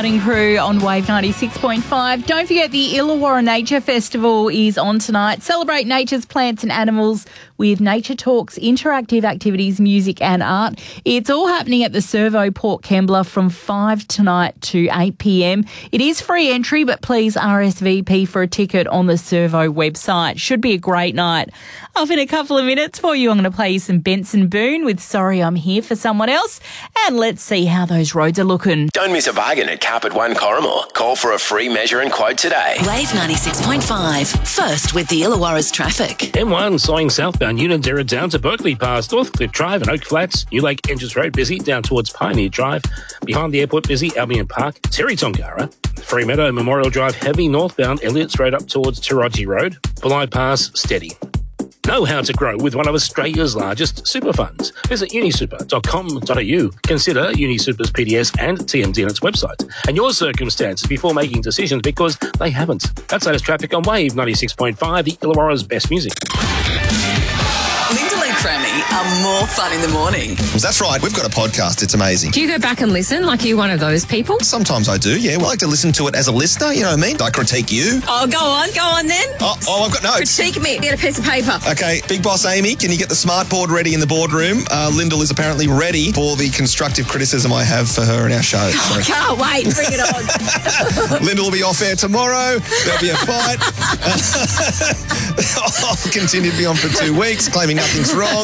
Morning Crew on Wave 96.5. Don't forget the Illawarra Nature Festival is on tonight. Celebrate nature's plants and animals with nature talks, interactive activities, music and art. It's all happening at the Servo Port Kembla from 5 tonight to 8 p.m. It is free entry, but please RSVP for a ticket on the Servo website. Should be a great night. Off in a couple of minutes for you, I'm going to play you some Benson Boone with Sorry I'm Here for Someone Else. And let's see how those roads are looking. Don't miss a bargain at Carpet One Corrimor. Call for a free measure and quote today. Wave 96.5. First with the Illawarra's traffic. M1 slowing southbound Unanderra down to Berkeley past Northcliffe Drive and Oak Flats. New Lake Engines Road busy down towards Pioneer Drive. Behind the airport busy Albion Park. Terry Tongara. Fremeadow Memorial Drive heavy northbound Elliots Road up towards Taraji Road. Bulli Pass steady. Know how to grow with one of Australia's largest super funds. Visit unisuper.com.au. Consider UniSuper's PDS and TMD on its website and your circumstances before making decisions, because they haven't. That's latest traffic on Wave 96.5, the Illawarra's best music. Linda and Crammy are more fun in the morning. That's right. We've got a podcast. It's amazing. Do you go back and listen? Like, are you one of those people? Sometimes I do, yeah. We like to listen to it as a listener, you know what I mean? I critique you. Oh, go on then. Oh, I've got notes. Critique me. Get a piece of paper. Okay, Big Boss Amy, can you get the smart board ready in the boardroom? Lyndall is apparently ready for the constructive criticism I have for her in our show. I can't wait. Bring it on. Lyndall will be off air tomorrow. There'll be a fight. I'll continue to be on for 2 weeks, claiming nothing's wrong.